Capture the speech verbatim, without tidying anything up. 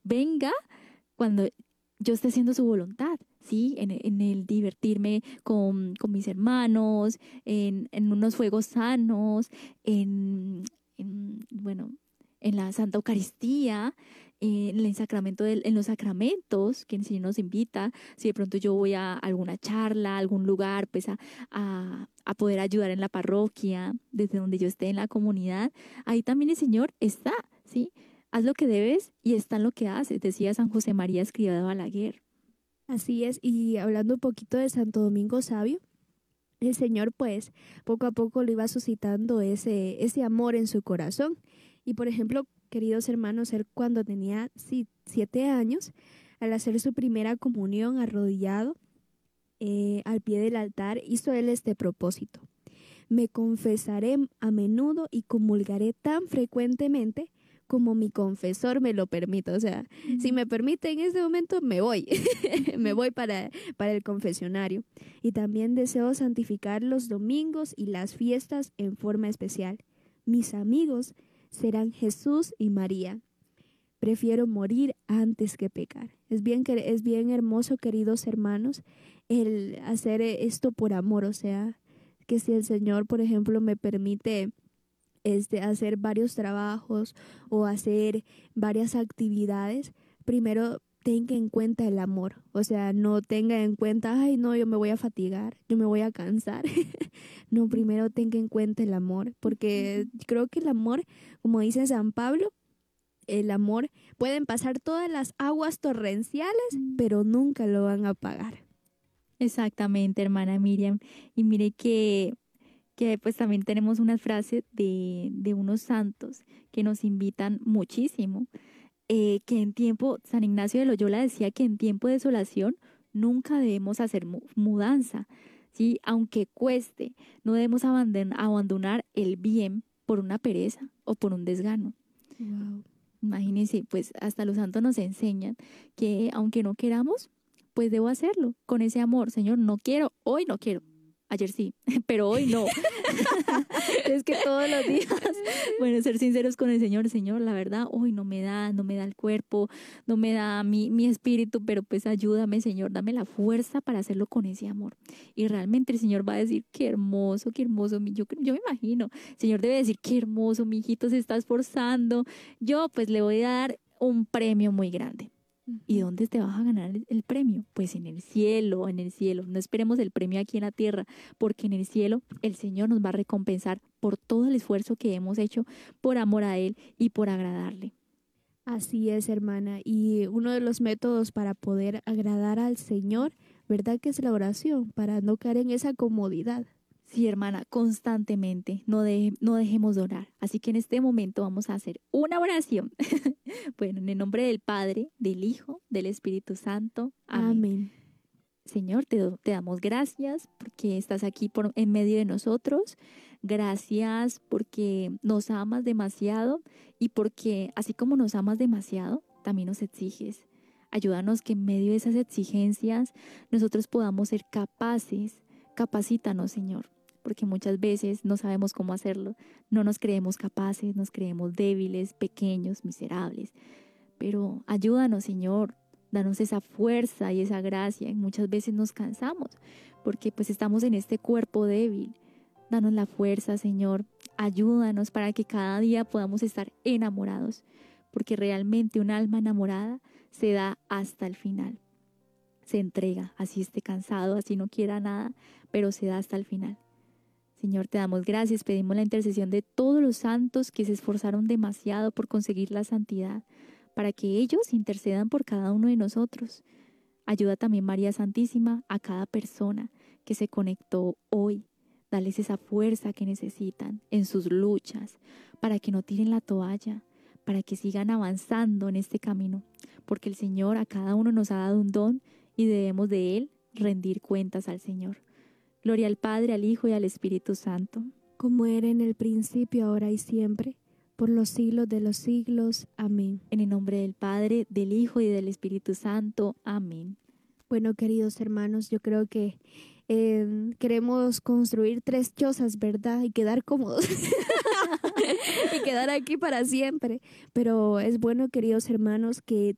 venga cuando yo esté haciendo su voluntad, ¿sí? En, en el divertirme con, con mis hermanos, en, en unos juegos sanos, en, en, bueno, en la Santa Eucaristía, en el sacramento del- en los sacramentos que el Señor nos invita. Si de pronto yo voy a alguna charla, a algún lugar, pues a, a, a poder ayudar en la parroquia, desde donde yo esté en la comunidad, ahí también el Señor está, ¿sí? Haz lo que debes y está en lo que haces, decía San José María Escrivá de Balaguer. Así es, y hablando un poquito de Santo Domingo Sabio, el Señor pues poco a poco lo iba suscitando ese, ese amor en su corazón. Y por ejemplo, queridos hermanos, él cuando tenía sí, siete años, al hacer su primera comunión arrodillado eh, al pie del altar, hizo él este propósito: me confesaré a menudo y comulgaré tan frecuentemente como mi confesor me lo permita. O sea, si me permite en este momento, me voy, me voy para, para el confesionario. Y también deseo santificar los domingos y las fiestas en forma especial. Mis amigos serán Jesús y María. Prefiero morir antes que pecar. Es bien, que- es bien hermoso, queridos hermanos, el hacer esto por amor. O sea, que si el Señor, por ejemplo, me permite este, hacer varios trabajos o hacer varias actividades, primero tenga en cuenta el amor. O sea, no tenga en cuenta, ay, no, yo me voy a fatigar, yo me voy a cansar. No, primero tenga en cuenta el amor, porque creo que el amor, como dice San Pablo, el amor, pueden pasar todas las aguas torrenciales, pero nunca lo van a apagar. Exactamente, hermana Miriam. Y mire que, que pues también tenemos una frase de, de unos santos que nos invitan muchísimo, eh, que en tiempo, San Ignacio de Loyola decía que en tiempo de desolación nunca debemos hacer mu- mudanza, ¿sí? Aunque cueste, no debemos abandon- abandonar el bien por una pereza o por un desgano. Wow. Imagínense, pues hasta los santos nos enseñan que aunque no queramos, pues debo hacerlo con ese amor. Señor, no quiero, hoy no quiero. Ayer sí, pero hoy no. Es que todos los días, bueno, ser sinceros con el Señor, Señor, la verdad, hoy no me da, no me da el cuerpo, no me da mi, mi espíritu, pero pues ayúdame, Señor, dame la fuerza para hacerlo con ese amor. Y realmente el Señor va a decir, qué hermoso, qué hermoso, mi- yo, yo me imagino, el Señor debe decir, qué hermoso, mi hijito se está esforzando, yo pues le voy a dar un premio muy grande. ¿Y dónde te vas a ganar el, el premio? Pues en el cielo, en el cielo. No esperemos el premio aquí en la tierra, porque en el cielo el Señor nos va a recompensar por todo el esfuerzo que hemos hecho por amor a Él y por agradarle. Así es, hermana. Y uno de los métodos para poder agradar al Señor, ¿verdad? Que es la oración, para no caer en esa comodidad. Sí, hermana, constantemente, no, de, no dejemos de orar. Así que en este momento vamos a hacer una oración. Bueno, en el nombre del Padre, del Hijo, del Espíritu Santo. Amén. Amén. Señor, te, do- te damos gracias porque estás aquí por, en medio de nosotros. Gracias porque nos amas demasiado y porque así como nos amas demasiado, también nos exiges. Ayúdanos que en medio de esas exigencias nosotros podamos ser capaces. Capacítanos, Señor, porque muchas veces no sabemos cómo hacerlo. No nos creemos capaces, nos creemos débiles, pequeños, miserables. Pero ayúdanos, Señor, danos esa fuerza y esa gracia. Y muchas veces nos cansamos porque pues estamos en este cuerpo débil. Danos la fuerza, Señor. Ayúdanos para que cada día podamos estar enamorados, porque realmente un alma enamorada se da hasta el final. Se entrega, así esté cansado, así no quiera nada, pero se da hasta el final. Señor, te damos gracias, pedimos la intercesión de todos los santos que se esforzaron demasiado por conseguir la santidad, para que ellos intercedan por cada uno de nosotros. Ayuda también, María Santísima, a cada persona que se conectó hoy. Dales esa fuerza que necesitan en sus luchas, para que no tiren la toalla, para que sigan avanzando en este camino, porque el Señor a cada uno nos ha dado un don y debemos de él rendir cuentas al Señor. Gloria al Padre, al Hijo y al Espíritu Santo. Como era en el principio, ahora y siempre, por los siglos de los siglos. Amén. En el nombre del Padre, del Hijo y del Espíritu Santo. Amén. Bueno, queridos hermanos, yo creo que eh, queremos construir tres chozas, ¿verdad? Y quedar cómodos. Y quedar aquí para siempre. Pero es bueno, queridos hermanos, que